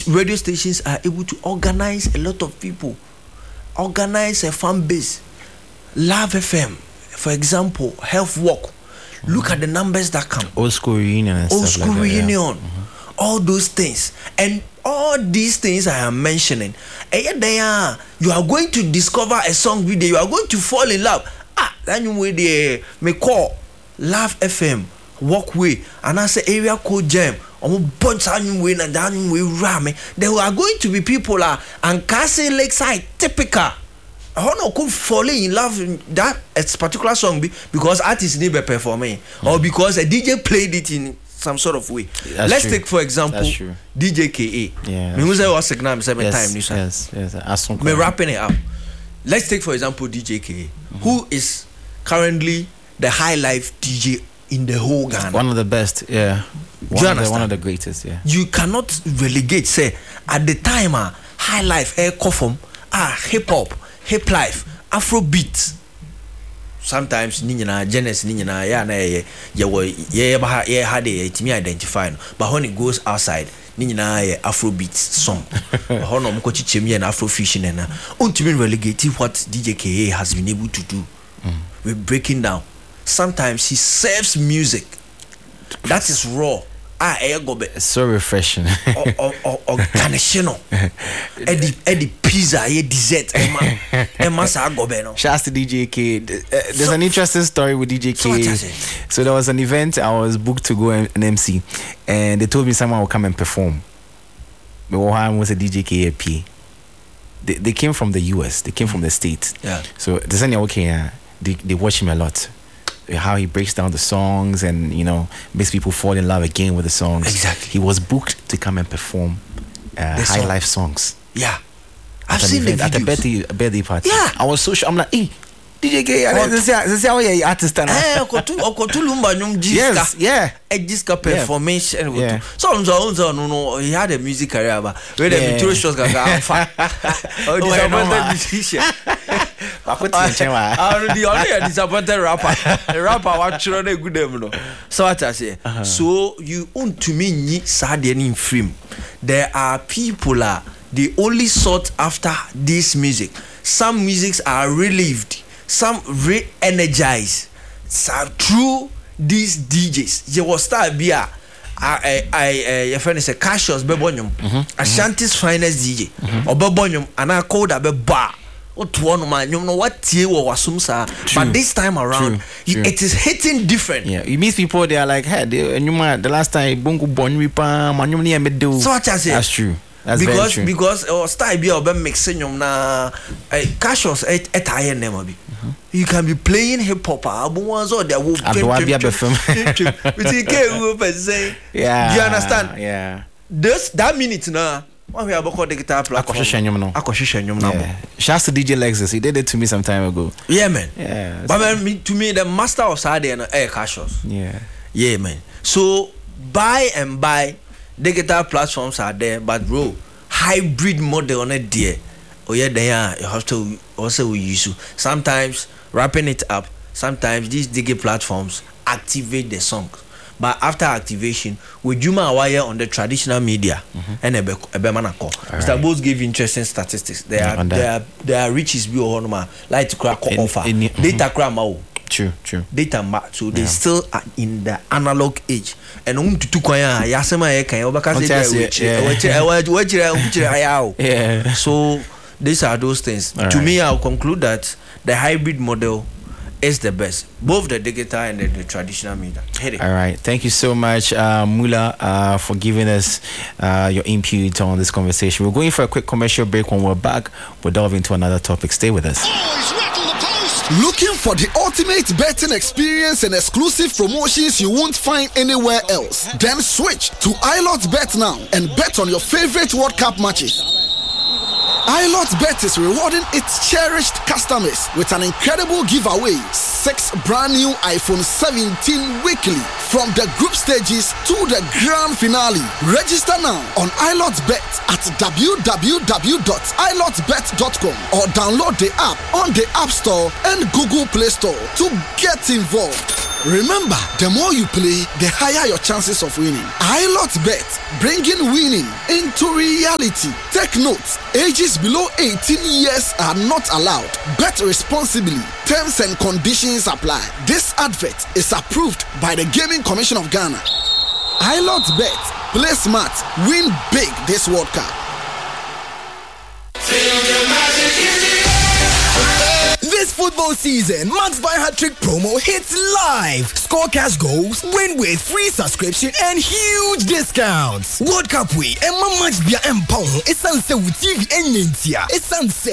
radio stations are able to organize a lot of people, organize a fan base. Love FM, for example, Health Walk. Look at the numbers that come. Old school reunion and Old stuff school like that, reunion. All those things. And all these things I am mentioning, you are going to discover a song video. You are going to fall in love. Then you will me call Love FM, Walkway, and I say area code jam. They are going to be people and Castle Lakeside typical. I don't know, falling in love in that particular song because artists never performing or because a DJ played it in some sort of way. Let's take for example DJ KA. Yeah. Me was a signal 7 times. Yes. Me wrapping it up. Let's take for example DJ KA, who is currently the high life DJ in the whole Ghana. One of the best, yeah. One of the greatest, yeah. You cannot relegate, say, at the time, high life, kofom, hip hop, hip life, Afrobeat. Sometimes ninyana Genesis ninyana had it me identify, but when it goes outside, ninyana Afrobeat song. Hono mkochi chemi and Afrofusion and ultimately relegate what DJ KA has been able to do. We're breaking down. Sometimes he serves music that is raw. It's so refreshing. Organizational. Eddie pizza, dessert. Shouts to DJ K. There's an interesting story with DJ K. So there was an event I was booked to go and MC, and they told me someone would come and perform. But one was a DJ K AP. They came from the US. They came from the States. Yeah. So they watch him a lot. How he breaks down the songs and makes people fall in love again with the songs. Exactly. He was booked to come and perform high life songs. Yeah, I've seen the at a birthday party. Yeah, I was so sure. I'm like, hey, DJ K, this is how you artist now. Yes, yeah. A disco performance. Yeah. So no, he had a music career, but where the two shows got oh, disappointed musician. The only disappointed rapper. A rapper what children a good them. So what I say. So you own to me ni sadian in film. There are people they only sought after this music. Some musics are relived, some re-energized. So through these DJs, you will start be your friend is a Cassius Bebonium, Ashanti's finest DJ, or Bebonium, and I called a bar. One man, you know what you was but this time around, it is hitting different. Yeah, you meet people, they are like, hey, the last time Bongo Bonripa, Manumni and Medo. So what I say? That's true. That's very true. Because style be or mixing na Cassius attire name. You can be playing hip hop album ones or there will be yeah. Do you understand? Yeah. That minute now. When we have a the guitar platform. Shouts to DJ Lexus. He did it to me some time ago. Yeah, man. Yeah. But to me, the master of Sade and Cassius. Yeah, man. So by and by, the guitar platforms are there, but bro, hybrid model on it there. Oh yeah, they are. You have to also use you. Sometimes wrapping it up. Sometimes these DJ platforms activate the song. But after activation, with Juma Wire on the traditional media, and a Bemanako, Mr. Bose gave interesting statistics. There are riches be like to crack offer data cram. True. Data so they still are in the analog age. And so these are those things. To me, I'll conclude that the hybrid model is the best, both the digital and the traditional media. All right, thank you so much, Mula, for giving us your input on this conversation. We're going for a quick commercial break. When we're back, we'll delve into another topic. Stay with us. Looking for the ultimate betting experience and exclusive promotions you won't find anywhere else? Then switch to iLotBet now and bet on your favorite World Cup matches. iLotBet is rewarding its cherished customers with an incredible giveaway: 6 brand new iPhone 17 weekly from the group stages to the grand finale. Register now on iLotBet at www.ilotbet.com or download the app on the App Store and Google Play Store to get involved. Remember, the more you play, the higher your chances of winning. iLotBet, bringing winning into reality. Take note, ages below 18 years are not allowed. Bet responsibly. Terms and conditions apply. This advert is approved by the Gaming Commission of Ghana. iLotBet, play smart, win big this World Cup. This football season, Max Buy Hat-Trick promo hits live. Score cash goals, win with free subscription and huge discounts. World Cup week, and Max Buy Empower. It's sunset with TV and Nintia. It's sunset.